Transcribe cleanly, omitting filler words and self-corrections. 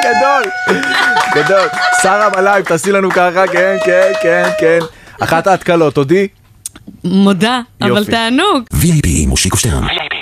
גדול, גדול. שרה בלייב, תעשי לנו ככה, כן, כן, כן, כן. אחת ההתקלות, תודי? מודה, אבל תענוג. VIP, מושיקו שטרן.